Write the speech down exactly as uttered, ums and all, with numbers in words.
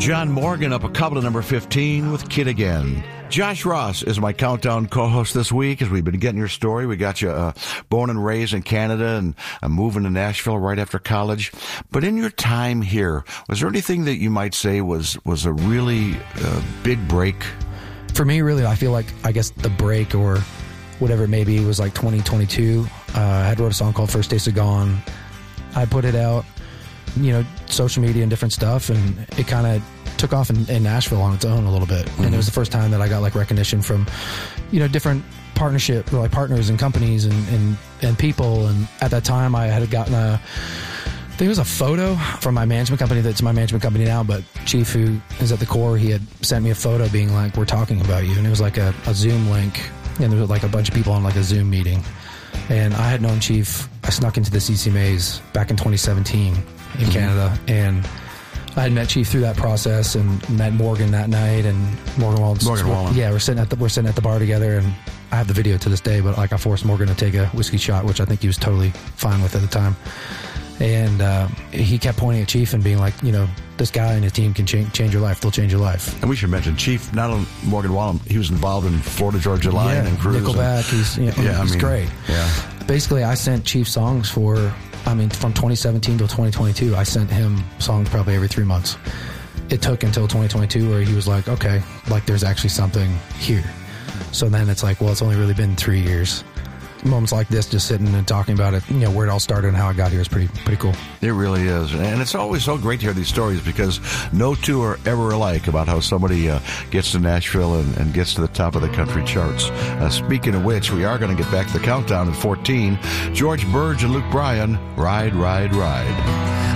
John Morgan up a couple of number fifteen with Kid Again. Josh Ross is my countdown co-host this week as we've been getting your story. We got you uh, born and raised in Canada and uh, moving to Nashville right after college. But in your time here, was there anything that you might say was, was a really uh, big break? For me, really, I feel like, I guess, the break or whatever it may be was like twenty twenty-two. Uh, I had wrote a song called First Taste of Gone. I put it out, you know, social media and different stuff, and it kind of took off in, in Nashville on its own a little bit. Mm-hmm. And it was the first time that I got like recognition from, you know, different partnership, like partners and companies and, and, and people. And at that time I had gotten a, I think it was a photo from my management company that's my management company now, but Chief, who is at the core, he had sent me a photo being like, we're talking about you. And it was like a, a Zoom link, and there was like a bunch of people on like a Zoom meeting. And I had known Chief, I snuck into the C C M As back in twenty seventeen in mm-hmm. Canada, and I had met Chief through that process and met Morgan that night, and Morgan Wallen. Morgan Wallen. Yeah, we're sitting at the we're sitting at the bar together, and I have the video to this day. But like, I forced Morgan to take a whiskey shot, which I think he was totally fine with at the time. And uh, he kept pointing at Chief and being like, you know, this guy and his team can change, change your life. They'll change your life. And we should mention Chief, not only Morgan Wallen, he was involved in Florida Georgia Line yeah, and Cruise. Nickelback. And, he's you know, yeah, he's I mean, great. Yeah. Basically, I sent Chief songs for, I mean, from twenty seventeen to twenty twenty-two. I sent him songs probably every three months. It took until twenty twenty-two where he was like, okay, like there's actually something here. So then it's like, well, it's only really been three years. Moments like this, just sitting and talking about it, you know, where it all started and how I got here is pretty pretty cool. It really is. And it's always so great to hear these stories because no two are ever alike about how somebody uh, gets to Nashville and, and gets to the top of the country charts. Uh, speaking of which, we are going to get back to the countdown at fourteen. George Burge and Luke Bryan, Ride, Ride, Ride.